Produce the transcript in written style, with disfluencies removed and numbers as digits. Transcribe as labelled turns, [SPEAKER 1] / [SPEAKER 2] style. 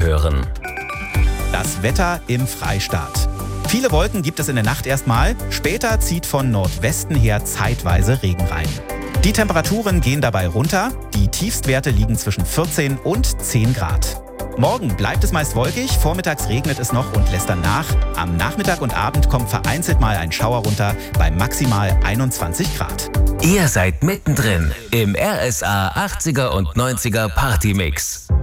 [SPEAKER 1] hören.
[SPEAKER 2] Das Wetter im Freistaat. Viele Wolken gibt es in der Nacht erstmal, später zieht von Nordwesten her zeitweise Regen rein. Die Temperaturen gehen dabei runter, die Tiefstwerte liegen zwischen 14 und 10 Grad. Morgen bleibt es meist wolkig, vormittags regnet es noch und lässt dann nach. Am Nachmittag und Abend kommt vereinzelt mal ein Schauer runter bei maximal 21 Grad.
[SPEAKER 1] Ihr seid mittendrin im RSA 80er und 90er Partymix.